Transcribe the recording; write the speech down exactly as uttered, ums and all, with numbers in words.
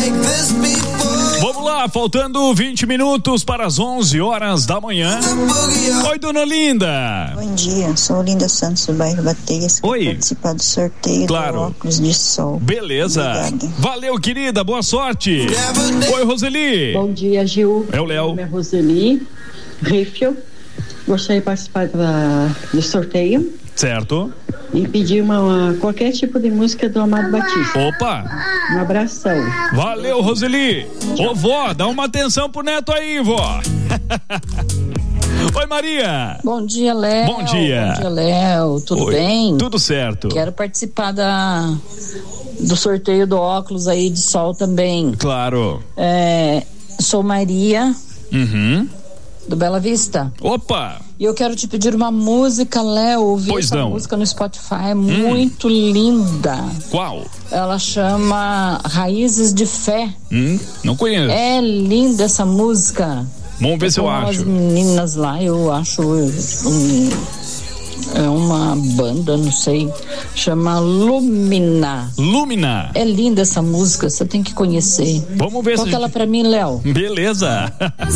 Vamos lá, faltando vinte minutos para as onze horas da manhã. Oi, dona Linda. Bom dia, sou Linda Santos do bairro Bateias. Oi. Participar do sorteio Claro. do óculos de sol. Beleza. Obrigada. Valeu, querida, boa sorte. Oi, Roseli. Bom dia, Gil. É o Léo. Meu nome é Roseli Riffel. Gostaria de participar da, do sorteio Certo. e pedir uma, uma- qualquer tipo de música do Amado Batista. Opa. Um abração. Valeu, Roseli. Ô, vó, dá uma atenção pro neto aí, vó. Oi, Maria. Bom dia, Léo. Bom dia. Bom dia, Léo. Tudo Oi. bem? Tudo certo. Quero participar da, do sorteio do óculos aí de sol também. Claro. É, sou Maria, Uhum. do Bela Vista. Opa. E eu quero te pedir uma música, Léo. Ouvi Pois essa não. música no Spotify, é muito linda. Qual? Ela chama Raízes de Fé. Hum, não conheço. É linda essa música. Vamos ver se eu Com acho. as meninas lá, eu acho um, é uma banda, não sei, chama Lumina. Lumina. É linda essa música, você tem que conhecer. Vamos ver Toca se... ela pra mim, Léo. Beleza.